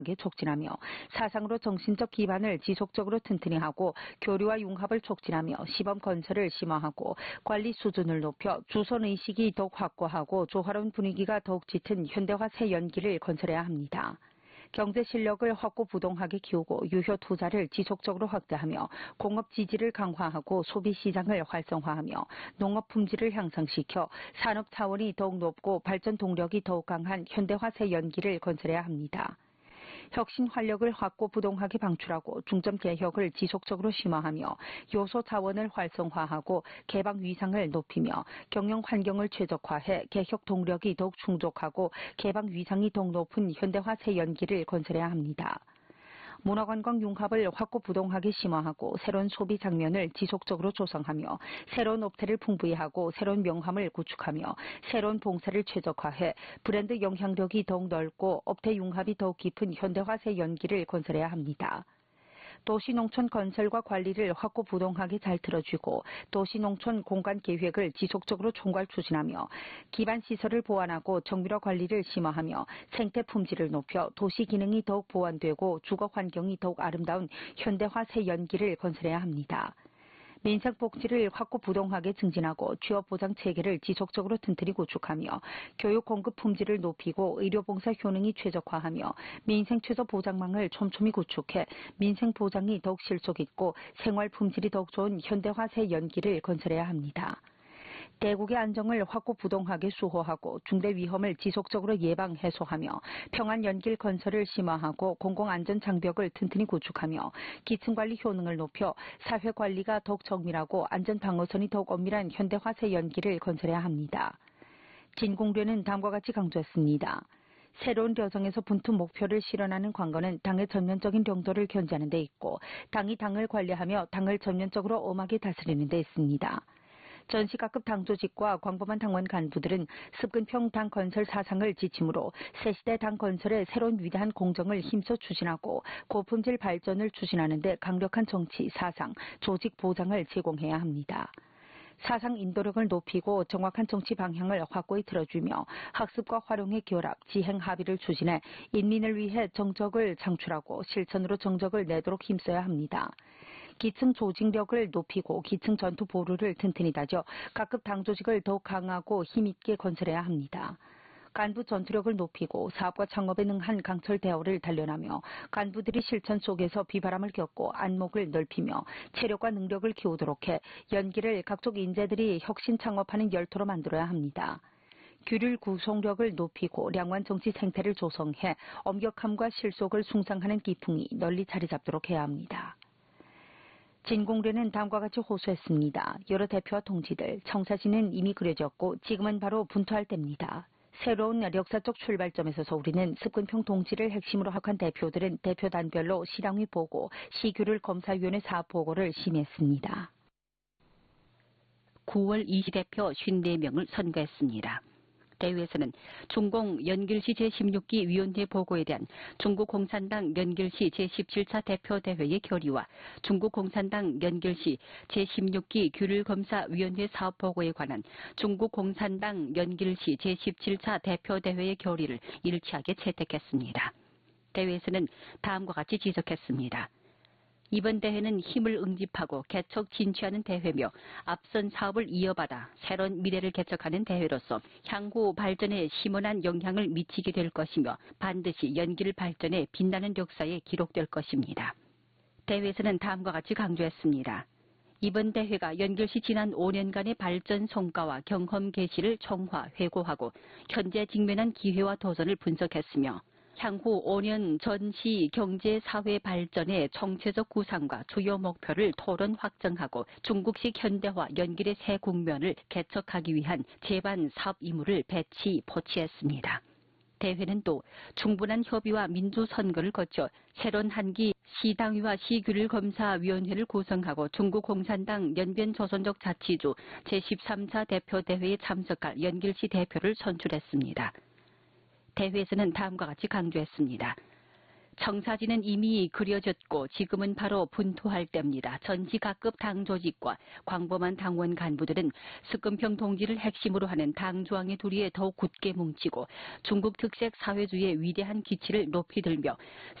촉진하며 사상으로 정신적 기반을 지속적으로 튼튼히 하고 교류와 융합을 촉진하며 시범 건설을 심화하고 관리 수준을 높여 주선의식이 더욱 확고하고 조화로운 분위기가 더욱 짙은 현대화 새 연기를 건설해야 합니다. 경제 실력을 확고부동하게 키우고 유효 투자를 지속적으로 확대하며 공업 지지를 강화하고 소비 시장을 활성화하며 농업 품질을 향상시켜 산업 차원이 더욱 높고 발전 동력이 더욱 강한 현대화 새 연기를 건설해야 합니다. 혁신 활력을 확고부동하게 방출하고 중점 개혁을 지속적으로 심화하며 요소 자원을 활성화하고 개방 위상을 높이며 경영 환경을 최적화해 개혁 동력이 더욱 충족하고 개방 위상이 더욱 높은 현대화 새 연기를 건설해야 합니다. 문화관광 융합을 확고부동하게 심화하고 새로운 소비 장면을 지속적으로 조성하며 새로운 업태를 풍부히 하고 새로운 명함을 구축하며 새로운 봉사를 최적화해 브랜드 영향력이 더욱 넓고 업태 융합이 더욱 깊은 현대화 새 연기를 건설해야 합니다. 도시농촌 건설과 관리를 확고부동하게 잘 틀어주고 도시농촌 공간계획을 지속적으로 총괄 추진하며 기반시설을 보완하고 정밀화 관리를 심화하며 생태 품질을 높여 도시 기능이 더욱 보완되고 주거 환경이 더욱 아름다운 현대화 새 연기를 건설해야 합니다. 민생 복지를 확고부동하게 증진하고 취업 보장 체계를 지속적으로 튼튼히 구축하며 교육 공급 품질을 높이고 의료봉사 효능이 최적화하며 민생 최저 보장망을 촘촘히 구축해 민생 보장이 더욱 실속 있고 생활 품질이 더욱 좋은 현대화 새 연기를 건설해야 합니다. 대국의 안정을 확고부동하게 수호하고 중대 위험을 지속적으로 예방 해소하며 평안 연길 건설을 심화하고 공공안전 장벽을 튼튼히 구축하며 기층관리 효능을 높여 사회관리가 더욱 정밀하고 안전방어선이 더욱 엄밀한 현대화 새 연기를 건설해야 합니다. 진공련은 다음과 같이 강조했습니다. 새로운 여정에서 분투 목표를 실현하는 관건은 당의 전면적인 용도를 견지하는 데 있고 당이 당을 관리하며 당을 전면적으로 엄하게 다스리는 데 있습니다. 전시각급 당조직과 광범한 당원 간부들은 습근평 당 건설 사상을 지침으로 새시대 당 건설의 새로운 위대한 공정을 힘써 추진하고 고품질 발전을 추진하는 데 강력한 정치, 사상, 조직 보장을 제공해야 합니다. 사상 인도력을 높이고 정확한 정치 방향을 확고히 틀어주며 학습과 활용의 결합, 지행 합의를 추진해 인민을 위해 정적을 창출하고 실천으로 정적을 내도록 힘써야 합니다. 기층 조직력을 높이고 기층 전투 보루를 튼튼히 다져 각급 당 조직을 더욱 강하고 힘있게 건설해야 합니다. 간부 전투력을 높이고 사업과 창업에 능한 강철 대어를 단련하며 간부들이 실천 속에서 비바람을 겪고 안목을 넓히며 체력과 능력을 키우도록 해 연기를 각종 인재들이 혁신 창업하는 열토로 만들어야 합니다. 규율 구속력을 높이고 량완 정치 생태를 조성해 엄격함과 실속을 숭상하는 기풍이 널리 자리 잡도록 해야 합니다. 진공련은 다음과 같이 호소했습니다. 여러 대표와 동지들, 청사진은 이미 그려졌고 지금은 바로 분투할 때입니다. 새로운 역사적 출발점에서 우리는 습근평 동지를 핵심으로 확한 대표들은 대표단별로 시당위 보고, 시규율 검사위원회 사업 보고를 심의했습니다. 9월 20대표 54명을 선거했습니다. 대회에서는 중공 연길시 제16기 위원회 보고에 대한 중국공산당 연길시 제17차 대표대회의 결의와 중국공산당 연길시 제16기 규율검사위원회 사업보고에 관한 중국공산당 연길시 제17차 대표대회의 결의를 일치하게 채택했습니다. 대회에서는 다음과 같이 지적했습니다. 이번 대회는 힘을 응집하고 개척 진취하는 대회며 앞선 사업을 이어받아 새로운 미래를 개척하는 대회로서 향후 발전에 심원한 영향을 미치게 될 것이며 반드시 연길 발전에 빛나는 역사에 기록될 것입니다. 대회에서는 다음과 같이 강조했습니다. 이번 대회가 연길시 지난 5년간의 발전 성과와 경험 계시를 총화, 회고하고 현재 직면한 기회와 도전을 분석했으며 향후 5년 전시 경제 사회 발전의 정체적 구상과 주요 목표를 토론 확정하고 중국식 현대화 연길의 새 국면을 개척하기 위한 제반 사업 임무를 배치 포치했습니다. 대회는 또 충분한 협의와 민주선거를 거쳐 새로운 한기 시당위와 시규율검사위원회를 구성하고 중국공산당 연변조선족 자치주 제13차 대표대회에 참석할 연길시 대표를 선출했습니다. 대회에서는 다음과 같이 강조했습니다. 청사진은 이미 그려졌고 지금은 바로 분투할 때입니다. 전직 각급 당 조직과 광범한 당원 간부들은 스금평 동지를 핵심으로 하는 당중앙의 도리에 더욱 굳게 뭉치고 중국 특색 사회주의의 위대한 기치를 높이 들며